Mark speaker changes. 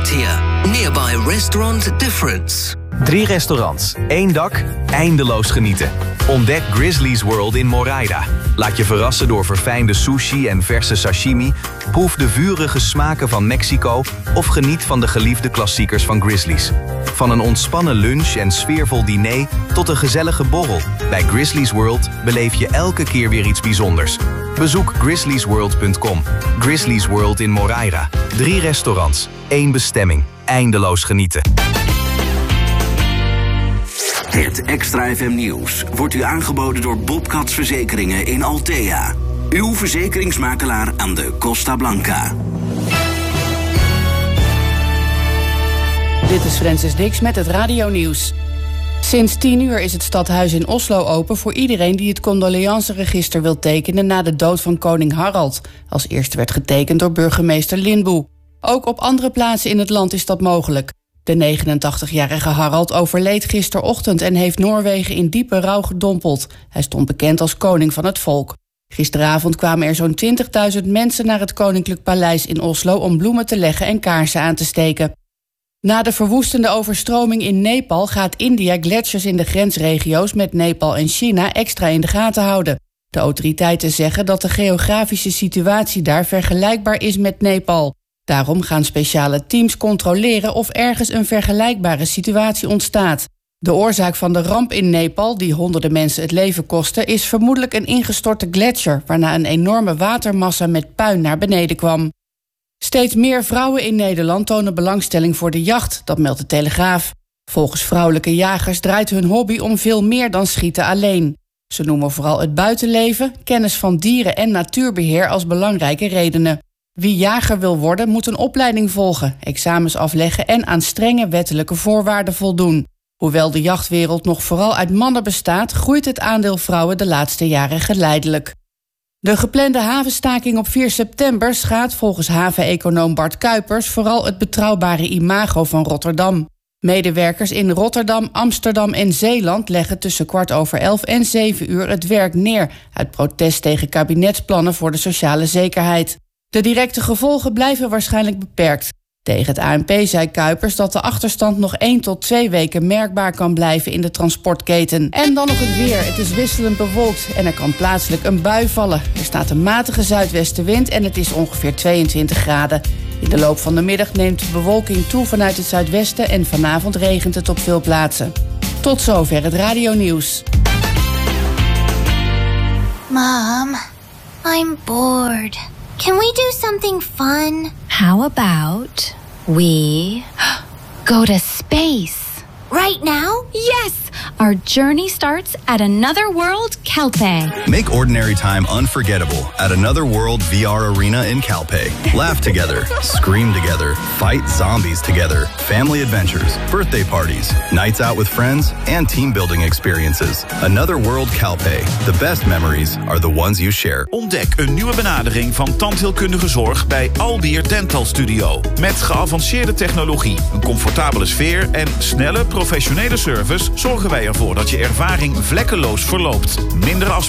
Speaker 1: Althea, nearby restaurant Difference.
Speaker 2: 3 restaurants, 1 dak, eindeloos genieten. Ontdek Grizzly's World in Moraida. Laat je verrassen door verfijnde sushi en verse sashimi. Proef de vurige smaken van Mexico of geniet van de geliefde klassiekers van Grizzly's. Van een ontspannen lunch en sfeervol diner tot een gezellige borrel. Bij Grizzly's World beleef je elke keer weer iets bijzonders. Bezoek grizzlysworld.com. Grizzly's World in Moraida. 3 restaurants, 1 bestemming. Eindeloos genieten.
Speaker 3: Het Extra FM Nieuws wordt u aangeboden door Bobcats Verzekeringen in Althea. Uw verzekeringsmakelaar aan de Costa Blanca.
Speaker 4: Dit is Francis Dix met het radionieuws. Sinds 10 uur is het stadhuis in Oslo open voor iedereen die het condoleanceregister wil tekenen na de dood van koning Harald. Als eerste werd getekend door burgemeester Lindboe. Ook op andere plaatsen in het land is dat mogelijk. De 89-jarige Harald overleed gisterochtend en heeft Noorwegen in diepe rouw gedompeld. Hij stond bekend als koning van het volk. Gisteravond kwamen er zo'n 20.000 mensen naar het Koninklijk Paleis in Oslo om bloemen te leggen en kaarsen aan te steken. Na de verwoestende overstroming in Nepal gaat India gletsjers in de grensregio's met Nepal en China extra in de gaten houden. De autoriteiten zeggen dat de geografische situatie daar vergelijkbaar is met Nepal. Daarom gaan speciale teams controleren of ergens een vergelijkbare situatie ontstaat. De oorzaak van de ramp in Nepal, die honderden mensen het leven kostte, is vermoedelijk een ingestorte gletsjer, waarna een enorme watermassa met puin naar beneden kwam. Steeds meer vrouwen in Nederland tonen belangstelling voor de jacht, dat meldt de Telegraaf. Volgens vrouwelijke jagers draait hun hobby om veel meer dan schieten alleen. Ze noemen vooral het buitenleven, kennis van dieren en natuurbeheer als belangrijke redenen. Wie jager wil worden, moet een opleiding volgen, examens afleggen en aan strenge wettelijke voorwaarden voldoen. Hoewel de jachtwereld nog vooral uit mannen bestaat, groeit het aandeel vrouwen de laatste jaren geleidelijk. De geplande havenstaking op 4 september schaadt volgens haveneconoom Bart Kuipers vooral het betrouwbare imago van Rotterdam. Medewerkers in Rotterdam, Amsterdam en Zeeland leggen tussen 11:15 en 7 uur het werk neer uit protest tegen kabinetsplannen voor de sociale zekerheid. De directe gevolgen blijven waarschijnlijk beperkt. Tegen het ANP zei Kuipers dat de achterstand nog 1 tot 2 weken merkbaar kan blijven in de transportketen. En dan nog het weer. Het is wisselend bewolkt en er kan plaatselijk een bui vallen. Er staat een matige zuidwestenwind en het is ongeveer 22 graden. In de loop van de middag neemt de bewolking toe vanuit het zuidwesten en vanavond regent het op veel plaatsen. Tot zover het radionieuws.
Speaker 5: Mom, I'm bored. Can we do something fun?
Speaker 6: How about we go to space?
Speaker 5: Right now?
Speaker 6: Yes! Our journey starts at Another World Calpe.
Speaker 7: Make ordinary time unforgettable at Another World VR Arena in Calpe. Laugh together, scream together, fight zombies together, family adventures, birthday parties, nights out with friends, and team building experiences. Another World Calpe. The best memories are the ones you share.
Speaker 8: Ontdek een nieuwe benadering van tandheelkundige zorg bij Albier Dental Studio. Met geavanceerde technologie, een comfortabele sfeer en snelle professionele service zorgen wij ervoor dat je ervaring vlekkeloos verloopt. Minder